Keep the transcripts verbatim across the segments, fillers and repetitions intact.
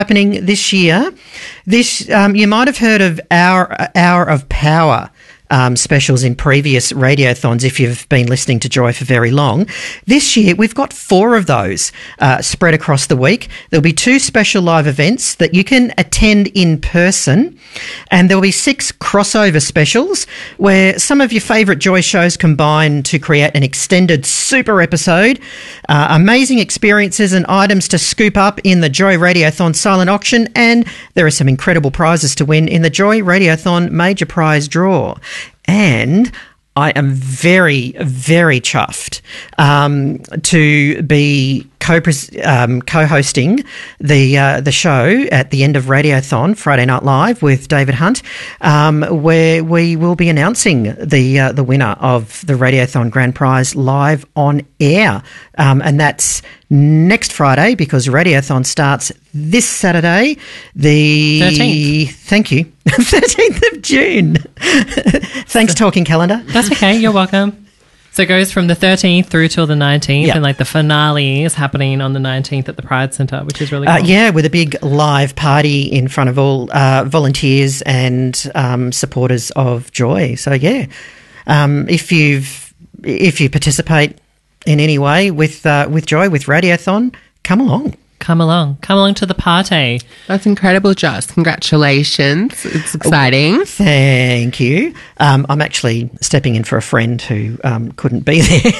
happening this year. This um, you might have heard of Hour, Hour of Power Um, specials in previous radiothons if you've been listening to Joy for very long. This year we've got four of those uh, spread across the week. There'll be two special live events that you can attend in person, and there'll be six crossover specials where some of your favourite Joy shows combine to create an extended super episode. Uh, amazing experiences and items to scoop up in the Joy Radiothon silent auction, and there are some incredible prizes to win in the Joy Radiothon major prize draw. And I am very, very chuffed um, to be co um, co-hosting the uh, the show at the end of Radiothon Friday Night Live with David Hunt, um, where we will be announcing the uh, the winner of the Radiothon Grand Prize live on air, um, and that's next Friday because Radiothon starts this Saturday, the thirteenth. Thank you, thirteenth of June. Thanks, Talking Calendar. That's okay. You're welcome. So it goes from the thirteenth through till the nineteenth, yep. And like the finale is happening on the nineteenth at the Pride Centre, which is really cool. Uh, yeah, with a big live party in front of all uh, volunteers and um, supporters of Joy. So yeah, um, if you've if you participate in any way with uh, with Joy with Radiothon, come along. Come along. Come along to the party. That's incredible, Joss. Congratulations. It's exciting. Oh, thank you. Um, I'm actually stepping in for a friend who um, couldn't be there.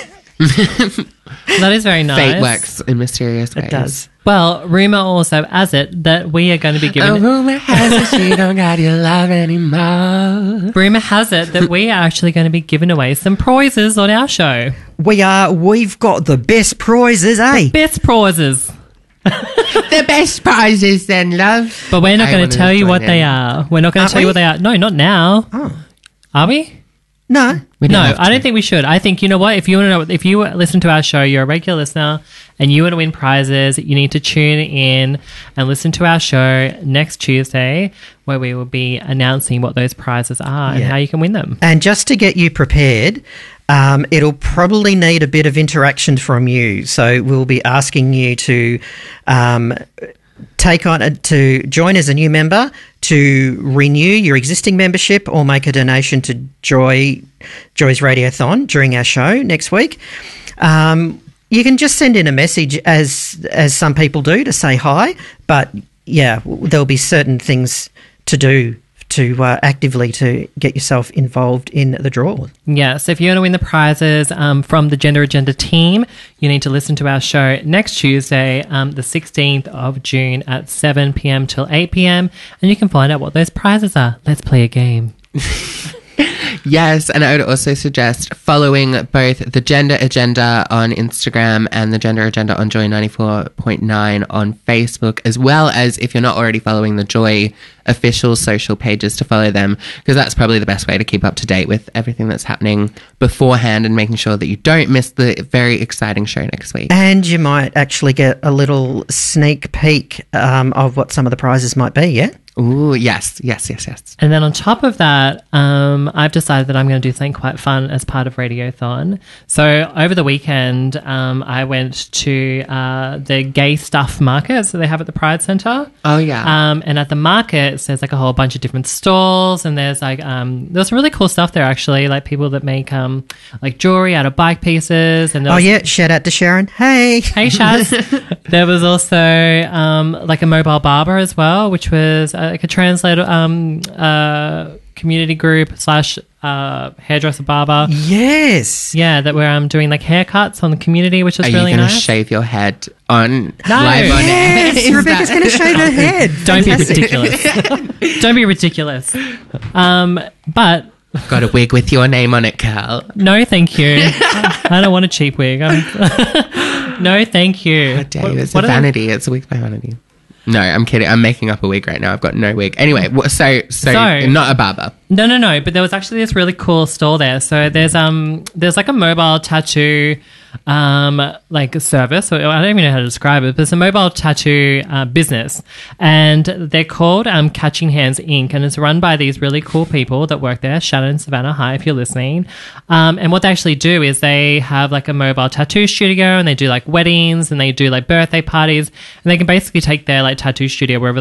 That is very nice. Fate works in mysterious ways. It does. Well, rumour also has it that we are going to be giving... Oh, rumour has it she don't got your love anymore. Rumour has it that we are actually going to be giving away some prizes on our show. We are. We've got the best prizes, eh? The best prizes. The best prizes then, love. But we're not I going to tell you what in. they are. We're not going to tell we? you what they are. No, not now. Oh. Are we? No. We no, don't I don't think we should. I think, you know what, if you want to know, if you listen to our show, you're a regular listener and you want to win prizes, you need to tune in and listen to our show next Tuesday where we will be announcing what those prizes are, yeah, and how you can win them. And just to get you prepared, um, it'll probably need a bit of interaction from you. So we'll be asking you to um, take on a, to join as a new member, to renew your existing membership, or make a donation to Joy Joy's Radiothon during our show next week. Um, you can just send in a message, as as some people do, to say hi. But yeah, there'll be certain things to do to uh, actively to get yourself involved in the draw. Yeah, so if you want to win the prizes um, from the Gender Agenda team, you need to listen to our show next Tuesday, um, the sixteenth of June at seven p.m. till eight p.m, and you can find out what those prizes are. Let's play a game. Yes, and I would also suggest following both the Gender Agenda on Instagram and the Gender Agenda on Joy ninety-four point nine on Facebook, as well as, if you're not already following the Joy official social pages, to follow them, because that's probably the best way to keep up to date with everything that's happening beforehand and making sure that you don't miss the very exciting show next week. And you might actually get a little sneak peek um, of what some of the prizes might be, yeah? Ooh, yes, yes, yes, yes. And then on top of that, um, I've decided that I'm going to do something quite fun as part of Radiothon. So over the weekend, um, I went to uh, the gay stuff markets that they have at the Pride Centre. Oh, yeah. Um, and at the markets, there's like a whole bunch of different stalls, and there's like um, there's some really cool stuff there actually, like people that make um, like jewelry out of bike pieces. And oh yeah, shout out to Sharon. Hey, hey Shaz. There was also um, like a mobile barber as well, which was uh, like a translator um, uh, community group slash uh, hairdresser barber. Yes, yeah, that were um, doing like haircuts on the community, which was Are really you gonna nice. Shave your head on no. live on air? Yes, Rebecca's going to shave her head. Don't be ridiculous. Don't be ridiculous. Um, but got a wig with your name on it, Carl. No, thank you. I don't want a cheap wig. I'm no, thank you. How dare you? It's a vanity. It's a wig by vanity. No, I'm kidding. I'm making up a wig right now. I've got no wig. Anyway, so, so, so not a barber. No, no, no. But there was actually this really cool store there. So there's um there's like a mobile tattoo um like service. So I don't even know how to describe it, but it's a mobile tattoo uh, business, and they're called um Catching Hands Incorporated, and it's run by these really cool people that work there. Shannon, Savannah, hi if you're listening. Um, and what they actually do is they have like a mobile tattoo studio, and they do like weddings, and they do like birthday parties, and they can basically take their like tattoo studio wherever